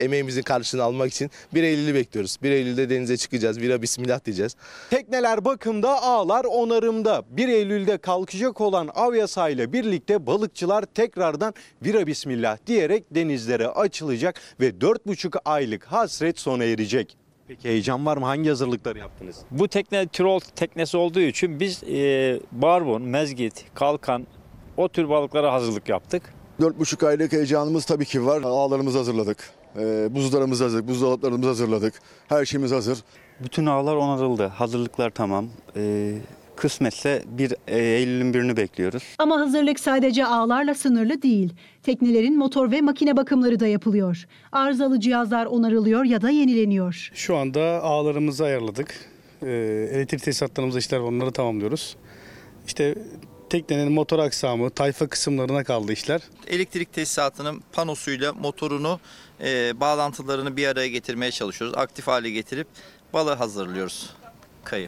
emeğimizin karşılığını almak için 1 Eylül'ü bekliyoruz. 1 Eylül'de denize çıkacağız. Vira bismillah diyeceğiz. Tekneler bakımda, ağlar onarımda. 1 Eylül'de kalkacak olan av yasağıyla birlikte balıkçılar tekrardan vira bismillah diyerek denizlere açılacak ve 4,5 aylık hasret sona erecek. Peki heyecan var mı? Hangi hazırlıkları yaptınız? Bu tekne trol teknesi olduğu için biz barbun, mezgit, kalkan o tür balıklara hazırlık yaptık. 4,5 aylık heyecanımız tabii ki var. Ağlarımızı hazırladık. Buzlarımızı hazırladık. Buzdolaplarımızı hazırladık. Her şeyimiz hazır. Bütün ağlar onarıldı. Hazırlıklar tamam. Kısmetse 1 Eylül'ün birini bekliyoruz. Ama hazırlık sadece ağlarla sınırlı değil. Teknelerin motor ve makine bakımları da yapılıyor. Arızalı cihazlar onarılıyor ya da yenileniyor. Şu anda ağlarımızı ayarladık. Elektrik tesisatlarımızda işler var, onları tamamlıyoruz. İşte teknenin motor aksamı, tayfa kısımlarına kaldı işler. Elektrik tesisatının panosuyla motorunu, bağlantılarını bir araya getirmeye çalışıyoruz. Aktif hale getirip balığı hazırlıyoruz. Kayı.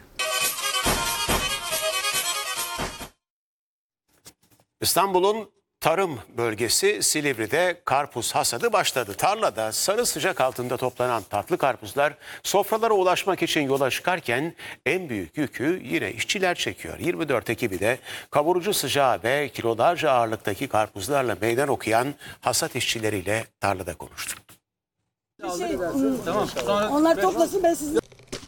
İstanbul'un tarım bölgesi Silivri'de karpuz hasadı başladı. Tarlada sarı sıcak altında toplanan tatlı karpuzlar sofralara ulaşmak için yola çıkarken en büyük yükü yine işçiler çekiyor. 24 Ekibi de kavurucu sıcağı ve kilolarca ağırlıktaki karpuzlarla meydan okuyan hasat işçileriyle tarlada konuştu. Onlar toplasın, ben sizi...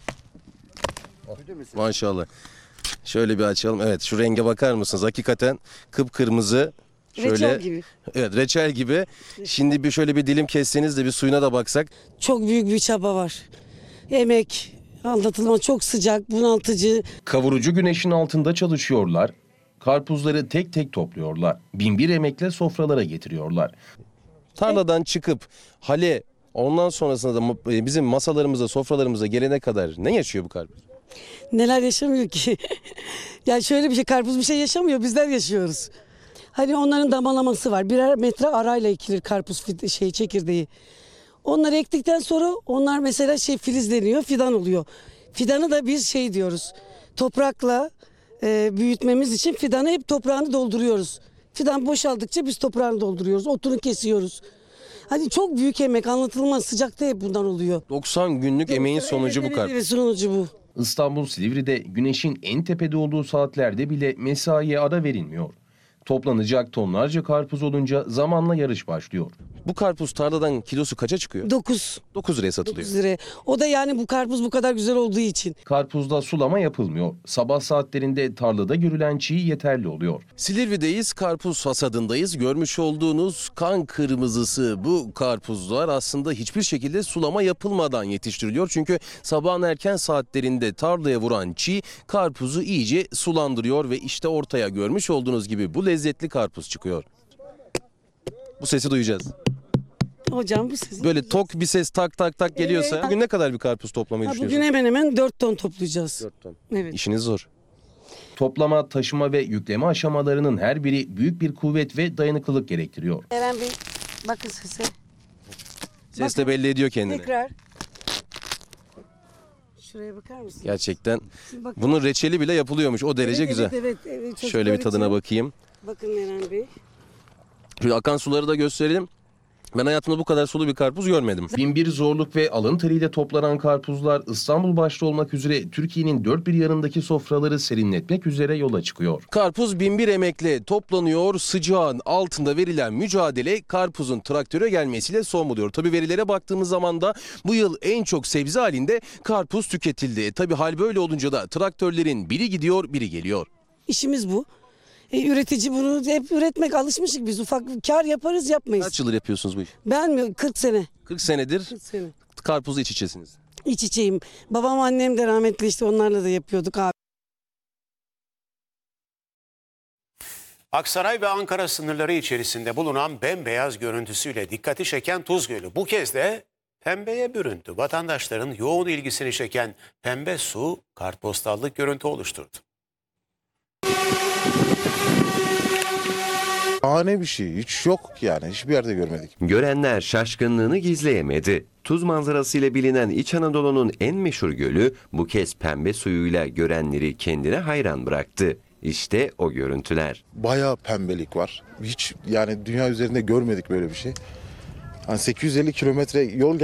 Maşallah. Şöyle bir açalım. Evet, şu renge bakar mısınız? Hakikaten kıpkırmızı. Şöyle, Reçel gibi. Evet, reçel gibi. Şimdi şöyle bir dilim kesseniz de bir suyuna da baksak. Çok büyük bir çaba var. Emek, anlatılmaz, çok sıcak, bunaltıcı. Kavurucu güneşin altında çalışıyorlar. Karpuzları tek tek topluyorlar. Binbir emekle sofralara getiriyorlar. Tarladan çıkıp hale, ondan sonrasında da bizim masalarımıza, sofralarımıza gelene kadar ne yaşıyor bu karpuz? Neler yaşamıyor ki? Yani şöyle bir şey, karpuz bir şey yaşamıyor, bizler yaşıyoruz. Hani onların damalaması var. Birer metre arayla ekilir karpuz çekirdeği. Onları ektikten sonra onlar mesela filizleniyor, fidan oluyor. Fidanı da biz diyoruz. Toprakla büyütmemiz için fidanı hep toprağını dolduruyoruz. Fidan boşaldıkça biz toprağını dolduruyoruz. Otunu kesiyoruz. Hani çok büyük emek, anlatılmaz, sıcakta hep bundan oluyor. 90 günlük emeğin sonucu bu karpuz. Evet, sonucu bu. İstanbul Silivri'de güneşin en tepede olduğu saatlerde bile mesaiye ara verilmiyor. Toplanacak tonlarca karpuz olunca zamanla yarış başlıyor. Bu karpuz tarladan kilosu kaça çıkıyor? 9 liraya satılıyor. 9 liraya. O da yani bu karpuz bu kadar güzel olduğu için. Karpuzda sulama yapılmıyor. Sabah saatlerinde tarlada görülen çiğ yeterli oluyor. Silivri'deyiz, karpuz hasadındayız. Görmüş olduğunuz kan kırmızısı bu karpuzlar aslında hiçbir şekilde sulama yapılmadan yetiştiriliyor. Çünkü sabahın erken saatlerinde tarlaya vuran çiğ karpuzu iyice sulandırıyor ve işte ortaya görmüş olduğunuz gibi bu lezzetli karpuz çıkıyor. Bu sesi duyacağız. Hocam bu sizin. Böyle tok bir ses tak tak tak geliyorsa bugün ne kadar bir karpuz toplamayı düşünüyorsunuz? Bugün hemen hemen 4 ton toplayacağız. 4 ton. Evet. İşiniz zor. Toplama, taşıma ve yükleme aşamalarının her biri büyük bir kuvvet ve dayanıklılık gerektiriyor. Eren Bey, bakın sese. Ses de belli ediyor kendini. Tekrar. Şuraya bakar mısınız? Gerçekten bunun reçeli bile yapılıyormuş. O derece güzel. Evet, şöyle bir tadına bakayım. Bakın Eren Bey. Şöyle akan suları da gösterelim. Ben hayatımda bu kadar sulu bir karpuz görmedim. Binbir zorluk ve alın teriyle toplanan karpuzlar İstanbul başta olmak üzere Türkiye'nin dört bir yanındaki sofraları serinletmek üzere yola çıkıyor. Karpuz binbir emekle toplanıyor. Sıcağın altında verilen mücadele karpuzun traktöre gelmesiyle son buluyor. Tabii verilere baktığımız zaman da bu yıl en çok sebze halinde karpuz tüketildi. Tabii hal böyle olunca da traktörlerin biri gidiyor, biri geliyor. İşimiz bu. Üretici bunu hep üretmek, alışmışık biz. Ufak kar yaparız, yapmayız. Kaç yıldır yapıyorsunuz bu işi? Ben mi? 40 sene. 40 senedir 40 sene. karpuzla iç içesiniz. İç içeyim. Babam annem de rahmetli, işte onlarla da yapıyorduk abi. Aksaray ve Ankara sınırları içerisinde bulunan bembeyaz görüntüsüyle dikkati çeken Tuz Gölü bu kez de pembeye büründü. Vatandaşların yoğun ilgisini çeken pembe su kartpostallık görüntü oluşturdu. Şahane bir şey. Hiç yok yani. Hiçbir yerde görmedik. Görenler şaşkınlığını gizleyemedi. Tuz manzarasıyla bilinen İç Anadolu'nun en meşhur gölü bu kez pembe suyuyla görenleri kendine hayran bıraktı. İşte o görüntüler. Bayağı pembelik var. Hiç yani dünya üzerinde görmedik böyle bir şey. Hani 850 kilometre yol